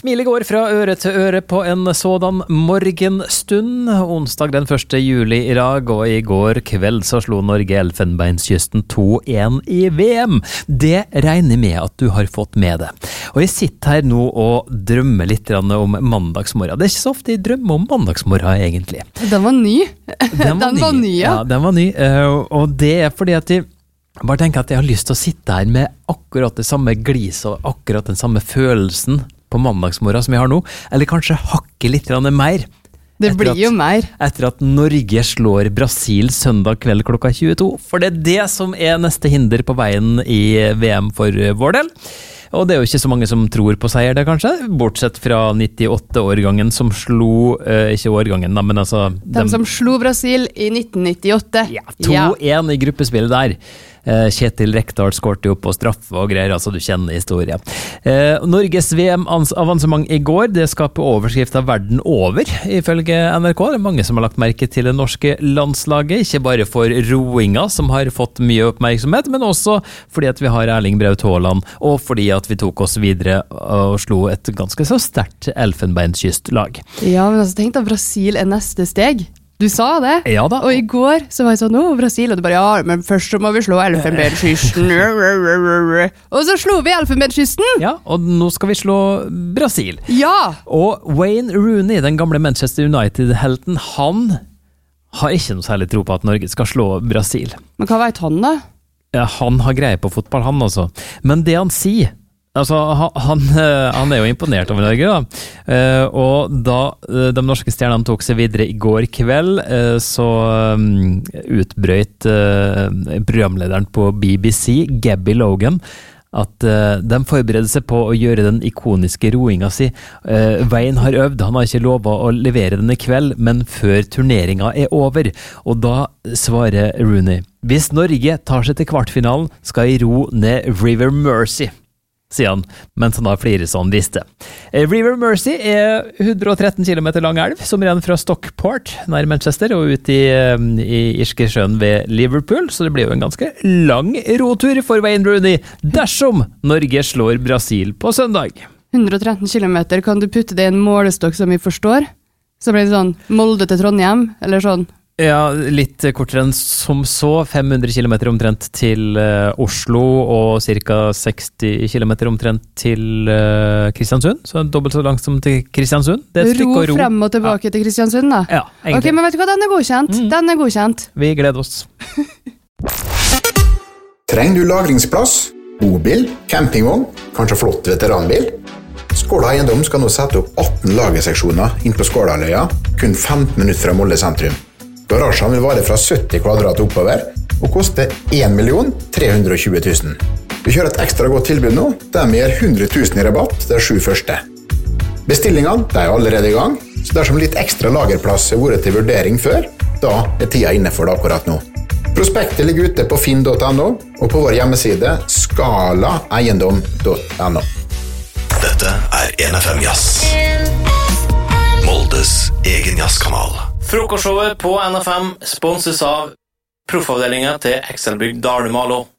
Smilet går fra øre til øre på en sådan morgenstund. Onsdag den 1. juli i dag, og i går kveld så slo Norge Elfenbenskysten 2-1 i VM. Det regner med at du har fått med det. Og jeg sitter her nå og drømmer litt om mandagsmorgen. Det er ikke så ofte jeg drømmer om mandagsmorgen, egentlig. Den var ny. Den var ny, ja. Ja, den var ny. Og det er fordi at jeg bare tenker at jeg har lyst til å sitte her med akkurat det samme glis og akkurat den samme følelsen på mandagsmorgen som jeg har nå, eller kanskje hakke litt mer. Det blir jo mer. Etter at Norge slår Brasil søndag kveld klokka 22, for det er det som er neste hinder på veien i VM for vår del. Og det er jo ikke så mange som tror på seier det, kanskje, bortsett fra 98-årgangen som slo, ikke årgangen da, men altså... De som slo Brasil i 1998. Ja, 2-1 i gruppespillet der. Kjetil Rekdal skårte jo på straffe og greier, altså du kjenner historien. Norges VM-avansement i går, det skaper overskrift av verden over, ifølge NRK. Det er mange som har lagt merke til det norske landslaget, ikke bare for roinga som har fått mye oppmerksomhet, men også fordi at vi har Erling Braut Haaland, og fordi at vi tok oss videre og slo et ganske så sterkt Elfenbenskystlag. Ja, men altså tenk da, Brasil er neste steg. Du sa det, ja da. Og i går så var jeg sånn, Brasil, og du bare, ja, men først så må vi slå Elfenbenskysten, og så slo vi Elfenbenskysten! Ja, og nå skal vi slå Brasil. Ja! Og Wayne Rooney, den gamle Manchester United-helten, han har ikke noe særlig tro på at Norge skal slå Brasil. Men hva vet han da? Ja, han har greie på fotball, han også. Men det han sier, altså, han er jo imponert over Norge da, og da de norske stjernene tok seg videre i går kveld, så utbrøt programlederen på BBC, Gabby Logan, at de forbereder seg på å gjøre den ikoniske roinga si. Veien har øvd, han har ikke lovet å levere den i kveld, men før turneringa er over. Og da svarer Rooney, hvis Norge tar seg til kvartfinalen, skal jeg ro ned River Mersey, sier han, mens han da flirer sånn visste. River Mersey er 113 km lang elv, som renner fra Stockport, nær Manchester, og ut i irske sjøen ved Liverpool, så det blir jo en ganske lang rotur for Wayne Rooney, dersom Norge slår Brasil på søndag. 113 km, kan du putte det i en målestokk som vi forstår? Så blir det sånn Molde til Trondheim, eller sånn? Ja, litt kortere enn som så, 500 km omtrent til Oslo, og ca. 60 km omtrent til Kristiansund, så dobbelt så langt som til Kristiansund. Det er et stykke å ro. Frem og tilbake til Kristiansund da? Ja, egentlig. Ok, men vet du hva, den er godkjent. Den er godkjent. Vi gleder oss. Trenger du lagringsplass? Bobil, campingvogn, kanskje flott veteranbil? Skåla Eiendom skal nå sette opp 18 lagerseksjoner inn på Skålaløya, kun 15 minutter fra Molde sentrum. Garasjen vil vare fra 70 kvadrat oppover, og koste 1 320 000. Vi kjører et ekstra godt tilbud nå, der vi gir 100 000 i rabatt de 7 første. Bestillingene er allerede i gang, så dersom litt ekstra lagerplass har vært til vurdering før, da er tida inne for det akkurat nå. Prospektet ligger ute på finn.no, og på vår hjemmeside skalaeiendom.no. Dette er NFM Jazz. Moldes egen jazzkanal. Frokostshowet på NFM sponses av proffavdelingen til Excelbygg Dalumalo.